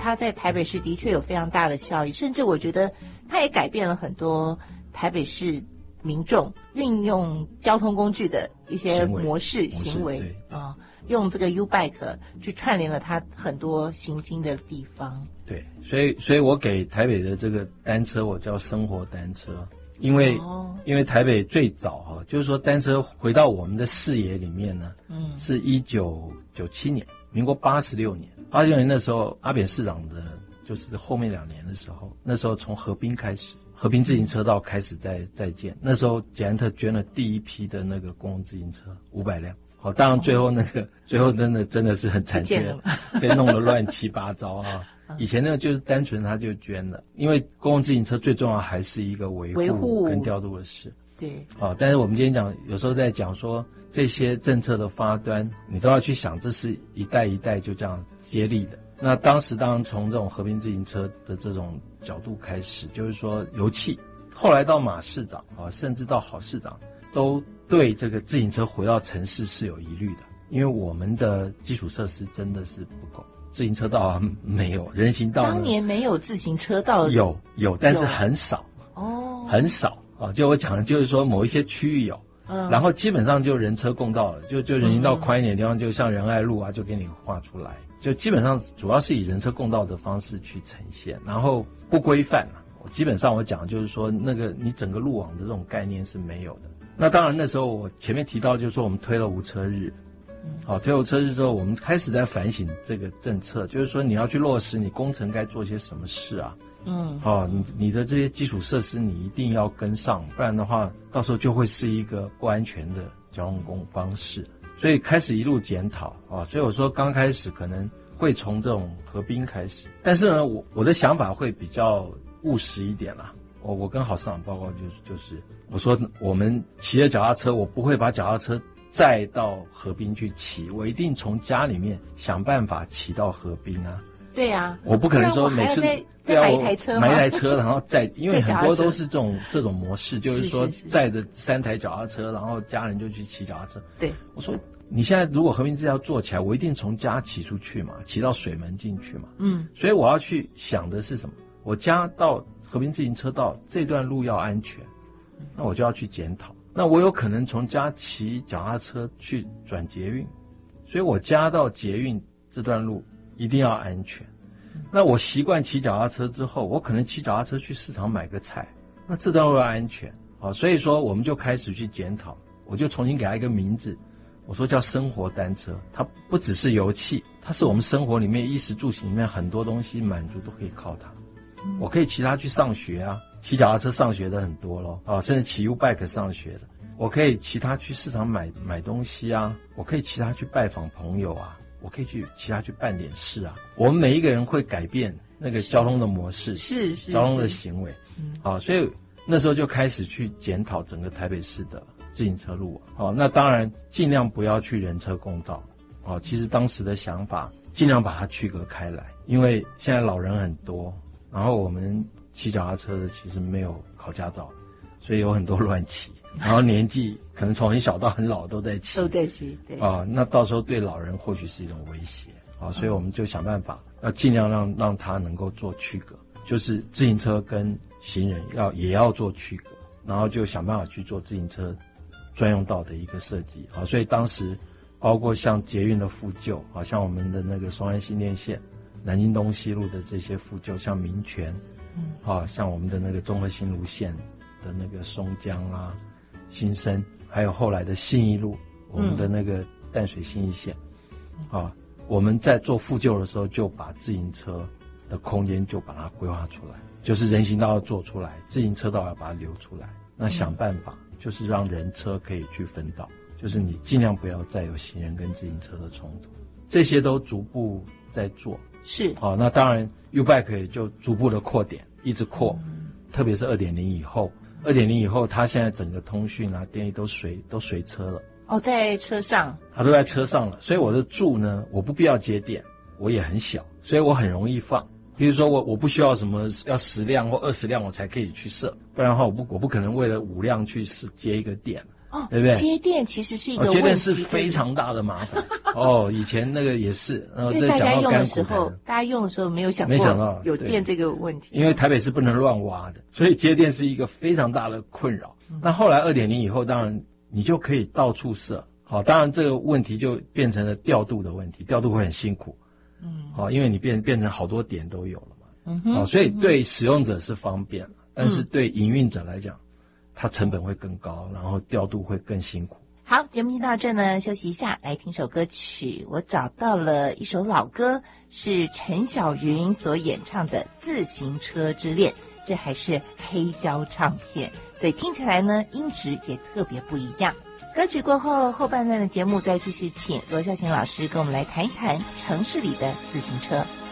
它在台北市的确有非常大的效益，甚至我觉得它也改变了很多台北市民众运用交通工具的一些模式行为啊，用这个 U-Bike 去串联了它很多行经的地方。 对，所以我给台北的这个单车我叫生活单车，因为台北最早就是说单车回到我们的视野里面呢，是1997年，民国86年那时候阿扁市长的就是后面2年的时候，那时候从河滨开始，河滨自行车道开始在建，那时候捷安特捐了第一批的那个公共自行车500辆。好，当然最后真的是很惨烈，被弄得乱七八糟啊。以前那个就是单纯他就捐了，因为公共自行车最重要还是一个维护跟调度的事。 对， 但是我们今天讲，有时候在讲说这些政策的发端，你都要去想，这是一代一代就这样接力的。那当然从这种和平自行车的这种角度开始，就是说油气，后来到马市长甚至到郝市长，都对这个自行车回到城市是有疑虑的，因为我们的基础设施真的是不够。自行车道没有，人行道当年没有自行车道， 有，但是很少很少就我讲的就是说某一些区域有，然后基本上就人车共道了，就人行道宽一点的地方，就像仁爱路就给你画出来，就基本上主要是以人车共道的方式去呈现，然后不规范基本上我讲的就是说那个你整个路网的这种概念是没有的。那当然那时候我前面提到就是说我们推了无车日，推了无车日之后，我们开始在反省这个政策，就是说你要去落实你工程该做些什么事啊。你的这些基础设施你一定要跟上，不然的话到时候就会是一个不安全的交通方式。所以开始一路检讨所以我说刚开始可能会从这种河滨开始，但是呢我的想法会比较务实一点啦。我跟郝市长报告就是我说我们骑着脚踏车，我不会把脚踏车再到河滨去骑，我一定从家里面想办法骑到河滨啊。 对啊， 我不可能说每次再买一台车， 买一台车然后再，因为很多都是这种模式，就是说载着3台脚踏车，然后家人就去骑脚踏车。 对， 我说你现在如果和平自行车要做起来，我一定从家骑出去嘛，骑到水门进去嘛。所以我要去想的是什么？我家到和平自行车道这段路要安全，那我就要去检讨。那我有可能从家骑脚踏车去转捷运，所以我家到捷运这段路一定要安全。那我习惯骑脚踏车之后，我可能骑脚踏车去市场买个菜，那这段路要安全。所以说我们就开始去检讨，我就重新给它一个名字，我说叫生活单车。它不只是油气，它是我们生活里面衣食住行里面很多东西满足都可以靠它。我可以骑它去上学啊，骑脚踏车上学的很多咯甚至骑 U-Bike 上学的。我可以骑它去市场买东西啊，我可以骑它去拜访朋友啊，我可以骑它去办点事啊。我们每一个人会改变那个交通的模式，是交通的行为。所以那时候就开始去检讨整个台北市的自行车路网。那当然尽量不要去人车共道。其实当时的想法尽量把它区隔开来，因为现在老人很多，然后我们骑脚踏车的其实没有考驾照，所以有很多乱骑，然后年纪可能从很小到很老都在骑，对那到时候对老人或许是一种威胁所以我们就想办法要尽量让他能够做区隔，就是自行车跟行人也要做区隔，然后就想办法去做自行车专用道的一个设计所以当时包括像捷运的复旧像我们的那个松安新店线、南京东西路的这些复旧，像民权像我们的那个中和新路线的那个松江啊、新生，还有后来的信义路，我们的那个淡水信义线我们在做复旧的时候就把自行车的空间就把它规划出来，就是人行道要做出来，自行车道要把它留出来，那想办法就是让人车可以去分道，就是你尽量不要再有行人跟自行车的冲突，这些都逐步在做。是那当然 U-Bike 也就逐步的扩点，一直扩特别是 2.0 以后，2.0 以后它现在整个通讯啊电力都随车了在车上它都在车上了，所以我的柱呢我不必要接电，我也很小，所以我很容易放。比如说我不需要什么要10辆或20辆我才可以去设，不然的话我不可能为了5辆去接一个电对不对？ 接电其实是一个问题， 接电是非常大的麻烦。以前那个也是， 因为大家用的时候，没有想到有电这个问题。 因为台北是不能乱挖的，所以接电是一个非常大的困扰。那后来 2.0 以后，当然你就可以到处设。当然这个问题就变成了调度的问题，调度会很辛苦。因为你变成好多点都有了嘛。所以对使用者是方便了，但是对营运者来讲，它成本会更高，然后调度会更辛苦。 好，节目到这呢，休息一下，来听首歌曲。我找到了一首老歌，是陈小云所演唱的《自行车之恋》，这还是黑胶唱片，所以听起来呢，音质也特别不一样。歌曲过后，后半段的节目再继续请罗孝贤老师跟我们来谈一谈城市里的自行车。